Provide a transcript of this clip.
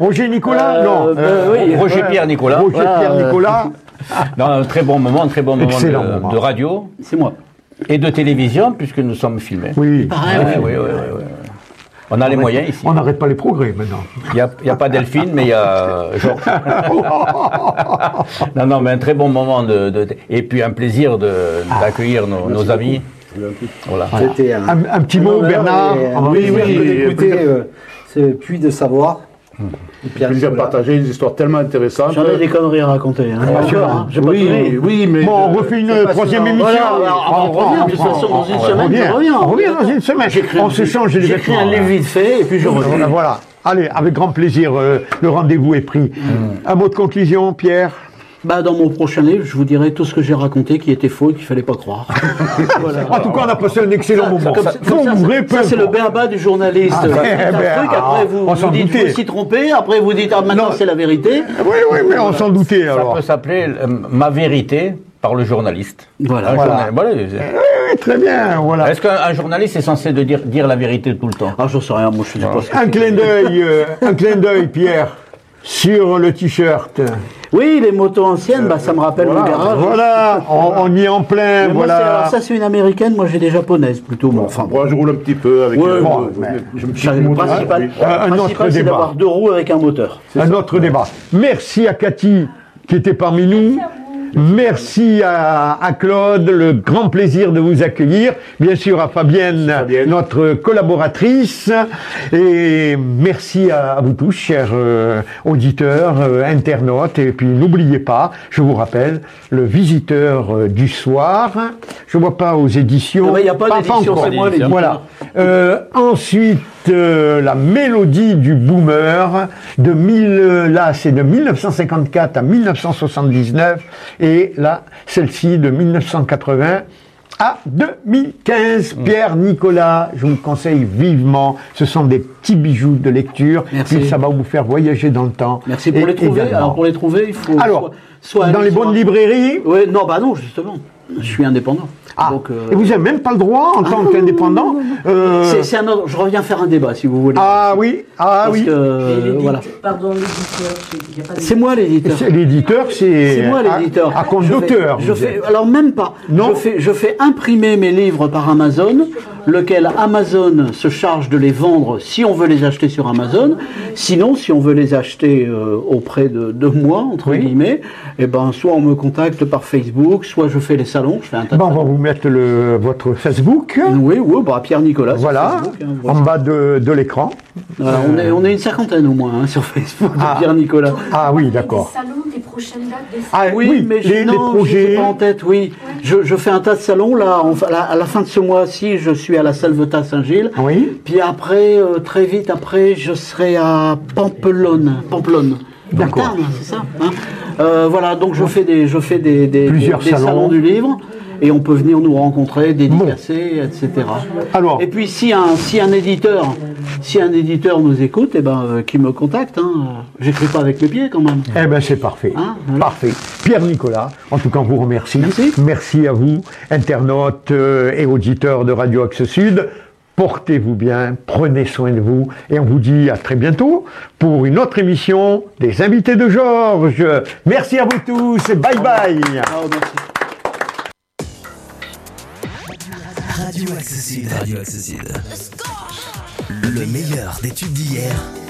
Roger Nicolas Oui, Roger Pierre Nicolas. Roger Pierre Nicolas. Non, un très bon moment de radio. C'est moi. Et de télévision, puisque nous sommes filmés. Oui. Oui. On a les moyens ici. On n'arrête pas les progrès maintenant. Il n'y a pas Delphine, mais il y a Georges. Non, mais un très bon moment et puis un plaisir d'accueillir nos amis. Voilà. C'était un petit mot, Bernard. Oui, écoutez, c'est Puits de Savoir. Plaisir de partager des histoires tellement intéressantes. J'en ai des conneries à raconter. Oui, mais. Bon, on refait une troisième émission. On revient, de toute façon, dans une semaine, je reviens. On revient dans une semaine. On se change les J'écris vêtements. un livre vite fait et puis je reviens. Voilà. Allez, avec grand plaisir, le rendez-vous est pris. Un mot de conclusion, Pierre? Dans mon prochain livre, je vous dirai tout ce que j'ai raconté qui était faux et qu'il fallait pas croire. Voilà. En tout cas, on a passé un excellent moment. Ça, c'est le béaba du journaliste. Après, vous dites, vous s'y trompez, après, vous dites, maintenant, c'est la vérité. Oui, mais on s'en doutait, alors. Ça peut s'appeler Ma vérité par le journaliste. Voilà. Oui, très bien, voilà. Est-ce qu'un journaliste est censé dire la vérité tout le temps? J'en sais rien, moi, je ne sais pas ce que un clin d'œil, Pierre, sur le t-shirt. Oui, les motos anciennes, ça me rappelle le garage. Voilà, on y est en plein, mais voilà. Alors ça, c'est une américaine, moi j'ai des japonaises plutôt. Enfin, moi je roule un petit peu avec le principal, c'est d'avoir 2 roues avec un moteur. Un autre débat. Merci à Cathy qui était parmi nous. Merci à Claude, le grand plaisir de vous accueillir. Bien sûr à Fabienne, notre collaboratrice. Et merci à vous tous, chers auditeurs, internautes. Et puis n'oubliez pas, je vous rappelle, le visiteur du soir. Je vois pas aux éditions. Il n'y a pas d'édition, c'est moi l'éditeur. Voilà. Ensuite, la mélodie du boomer là c'est de 1954 à 1979 et là celle-ci de 1980 à 2015. Pierre Nicolas, je vous conseille vivement, ce sont des petits bijoux de lecture. Merci. Puis ça va vous faire voyager dans le temps. Merci pour les trouver. Alors pour les trouver, il faut soit dans les bonnes librairies. Oui, non, justement. Je suis indépendant. Donc, et vous n'avez même pas le droit en tant qu'indépendant. C'est un autre. Je reviens faire un débat si vous voulez. Voilà. Pardon, l'éditeur. C'est moi l'éditeur. L'éditeur, c'est moi l'éditeur. À compte d'auteur. Alors même pas. Non. Je fais imprimer mes livres par Amazon, lequel Amazon se charge de les vendre si on veut les acheter sur Amazon. Sinon, si on veut les acheter auprès de moi, entre guillemets, soit on me contacte par Facebook, soit je fais les salons. Je fais un tas de on va vous mettre votre Facebook. Oui, Pierre Nicolas. Voilà, Facebook, en bas de l'écran. Voilà, on est une cinquantaine au moins sur Facebook de Pierre Nicolas. Ah oui, d'accord. Des salons, des prochaines dates. Mais les projets. Je sais pas en tête. Oui, je fais un tas de salons là. À la fin de ce mois-ci, je suis à la Salvetat Saint-Gilles. Oui. Puis après, très vite après, je serai à Pamplonne. D'accord. C'est ça. Voilà, donc je fais des plusieurs salons du livre. Et on peut venir nous rencontrer, dédicacer, etc. Alors, et puis si un éditeur nous écoute, qu'il me contacte. J'écris pas avec mes pieds quand même. C'est parfait. Voilà. Parfait. Pierre Nicolas, en tout cas, on vous remercie. Merci. Merci à vous, internautes et auditeurs de Radio Axe Sud. Portez-vous bien, prenez soin de vous et on vous dit à très bientôt pour une autre émission des invités de Georges. Merci à vous tous et bye bye. Merci. Radio Axe Sud. Le meilleur des tubes d'hier